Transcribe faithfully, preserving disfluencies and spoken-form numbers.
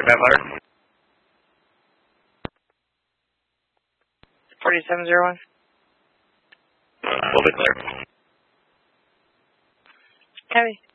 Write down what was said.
forty-five hundred. forty-seven zero one. We'll declare. Copy.